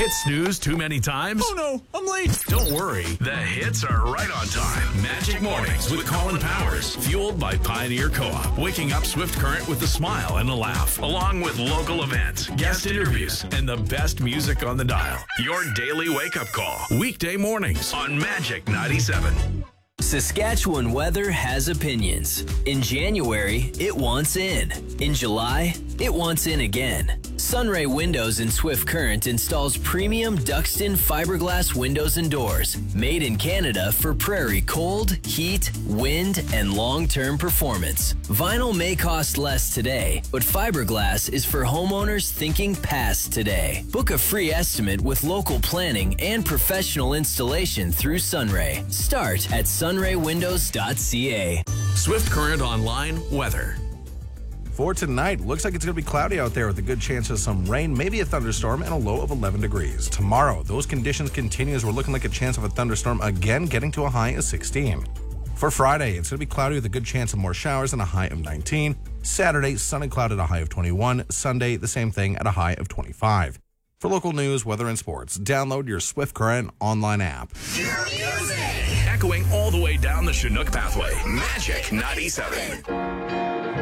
Hit snooze too many times? Oh no, I'm late. Don't worry, the hits are right on time. Magic Mornings with Colin Powers, fueled by Pioneer Co-op. Waking up Swift Current with a smile and a laugh, along with local events, guest interviews, and the best music on the dial. Your daily wake-up call. Weekday mornings on Magic 97. Saskatchewan weather has opinions. In January, it wants in. In July, it wants in again. Sunray Windows in Swift Current installs premium Duxton fiberglass windows and doors, made in Canada for prairie cold, heat, wind, and long-term performance. Vinyl may cost less today, but fiberglass is for homeowners thinking past today. Book a free estimate with local planning and professional installation through Sunray. Start at sunraywindows.ca. Swift Current Online weather. For tonight, looks like it's going to be cloudy out there with a good chance of some rain, maybe a thunderstorm, and a low of 11 degrees. Tomorrow, those conditions continue as we're looking like a chance of a thunderstorm again, getting to a high of 16. For Friday, it's going to be cloudy with a good chance of more showers and a high of 19. Saturday, sun and cloud at a high of 21. Sunday, the same thing at a high of 25. For local news, weather, and sports, download your Swift Current online app. Echoing all the way down the Chinook pathway. Magic 97.